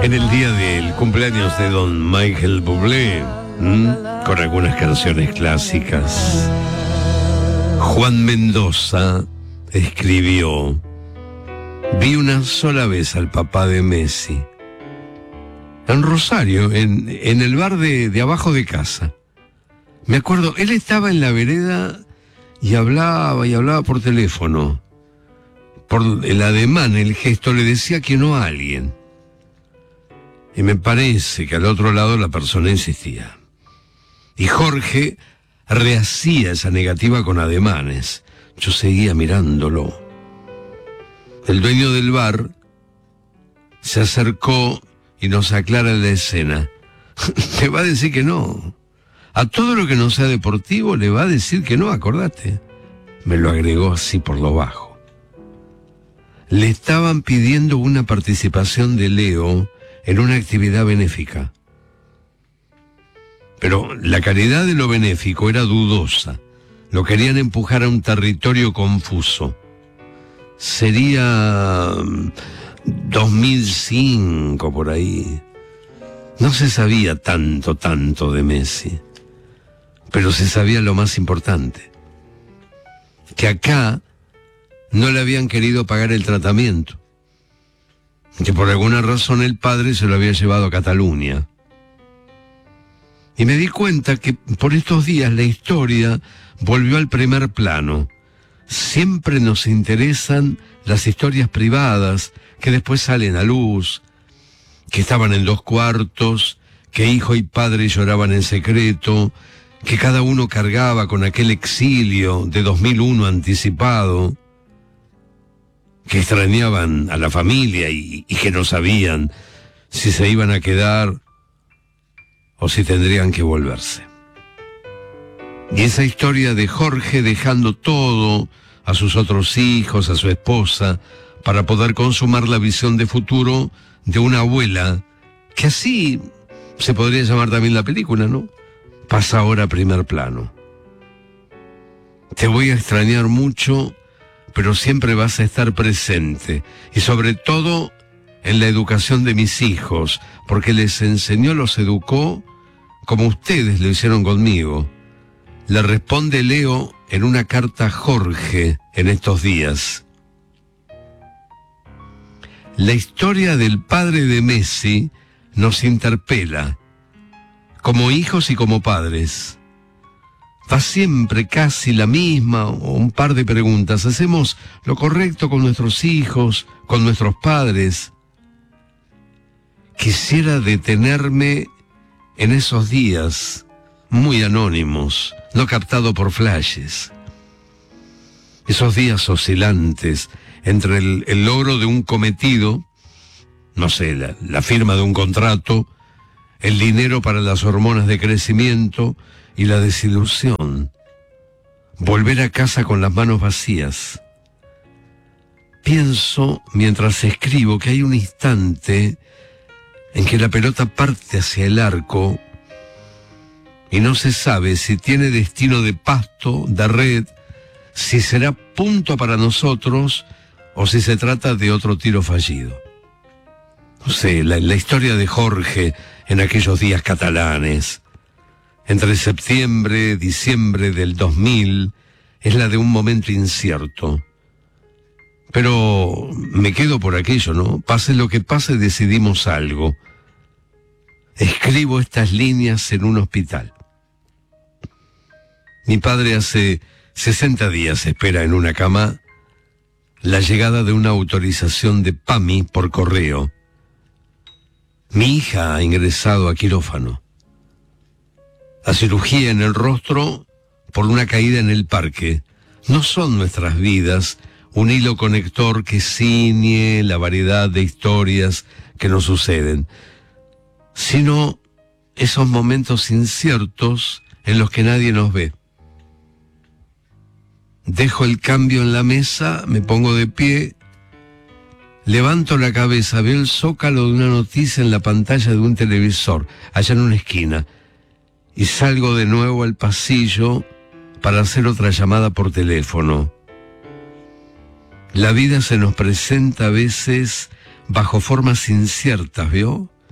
en el día del cumpleaños de don Michael Bublé, con algunas canciones clásicas. Juan Mendoza escribió: vi una sola vez al papá de Messi en Rosario, en el bar de abajo de casa. Me acuerdo, él estaba en la vereda y hablaba por teléfono. Por el ademán, el gesto, le decía que no a alguien. Y me parece que al otro lado la persona insistía. Y Jorge rehacía esa negativa con ademanes. Yo seguía mirándolo. El dueño del bar se acercó y nos aclara la escena. Le va a decir que no. A todo lo que no sea deportivo le va a decir que no, acordate. Me lo agregó así por lo bajo. Le estaban pidiendo una participación de Leo en una actividad benéfica. Pero la calidad de lo benéfico era dudosa. Lo querían empujar a un territorio confuso. Sería 2005 por ahí. No se sabía tanto de Messi, pero se sabía lo más importante, que acá no le habían querido pagar el tratamiento, que por alguna razón el padre se lo había llevado a Cataluña. Y me di cuenta que por estos días la historia volvió al primer plano. Siempre nos interesan las historias privadas que después salen a luz, que estaban en 2 cuartos, que hijo y padre lloraban en secreto, que cada uno cargaba con aquel exilio de 2001 anticipado, que extrañaban a la familia y que no sabían si se iban a quedar o si tendrían que volverse. Y esa historia de Jorge dejando todo, a sus otros hijos, a su esposa, para poder consumar la visión de futuro de una abuela, que así se podría llamar también la película, ¿no? Pasa ahora a primer plano. Te voy a extrañar mucho, pero siempre vas a estar presente, y sobre todo en la educación de mis hijos, porque les enseñó, los educó como ustedes lo hicieron conmigo. Le responde Leo en una carta a Jorge en estos días. La historia del padre de Messi nos interpela, como hijos y como padres. Va siempre casi la misma o un par de preguntas. ¿Hacemos lo correcto con nuestros hijos, con nuestros padres? Quisiera detenerme en esos días muy anónimos, no captado por flashes. Esos días oscilantes entre el logro de un cometido, no sé, la firma de un contrato, el dinero para las hormonas de crecimiento y la desilusión. Volver a casa con las manos vacías. Pienso, mientras escribo, que hay un instante en que la pelota parte hacia el arco y no se sabe si tiene destino de pasto, de red, si será punto para nosotros o si se trata de otro tiro fallido. No sé, la historia de Jorge en aquellos días catalanes, entre septiembre y diciembre del 2000, es la de un momento incierto. Pero me quedo por aquello, ¿no? Pase lo que pase, decidimos algo. Escribo estas líneas en un hospital. Mi padre hace 60 días espera en una cama la llegada de una autorización de PAMI por correo. Mi hija ha ingresado a quirófano. A cirugía en el rostro por una caída en el parque. No son nuestras vidas un hilo conector que ciñe la variedad de historias que nos suceden, sino esos momentos inciertos en los que nadie nos ve. Dejo el cambio en la mesa, me pongo de pie, levanto la cabeza, veo el zócalo de una noticia en la pantalla de un televisor, allá en una esquina, y salgo de nuevo al pasillo para hacer otra llamada por teléfono. La vida se nos presenta a veces bajo formas inciertas, ¿vio?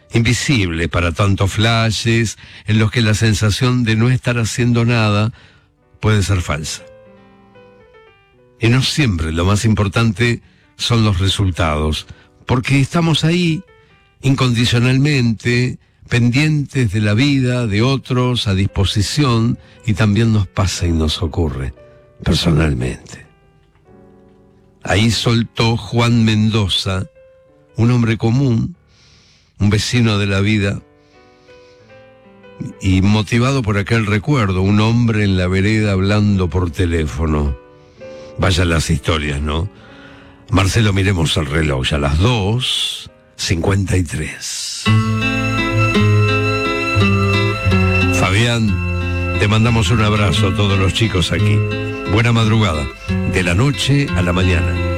invisible para tantos flashes en los que la sensación de no estar haciendo nada puede ser falsa. Y no siempre lo más importante son los resultados, porque estamos ahí incondicionalmente, pendientes de la vida de otros, a disposición, y también nos pasa y nos ocurre personalmente. Ahí soltó Juan Mendoza, un hombre común, un vecino de la vida, y motivado por aquel recuerdo, un hombre en la vereda hablando por teléfono. Vaya las historias, ¿no? Marcelo, miremos el reloj, ya las 2:53. Fabián, te mandamos un abrazo a todos los chicos aquí. Buena madrugada, de la noche a la mañana.